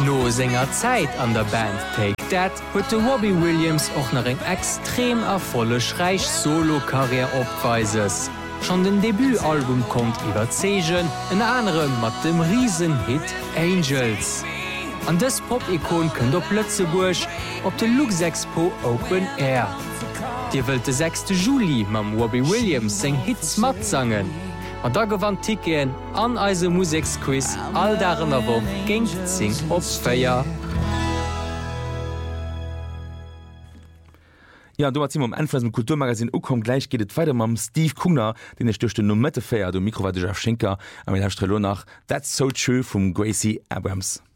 No senger Zeit an der Band Take That huet de Robbie Williams och nach eng extrem erfollech reich Solokarriere opweises. Schon den Debütalbum kommt iwwerzegen, en anderem mat dem Riesenhit Angels. An des Pop-Ikon kënnt op Lëtzeburg op de Lux Expo Open Air. Dir wëlt de 6. Juli mam Robbie Williams seng Hits mat sangen. Und da gewann Ticken an eise Musiksquiz all darin erwom ging zing ops Feier. Ja, du warst am Anfang im Kulturmagazin Ukom gleich geht es weiter mit Steve Kunger, den ich durch den Numette feiert, du Mikrowarte Jeff Schenker, am Herstrelo nach That's So True vom Gracie Abrams.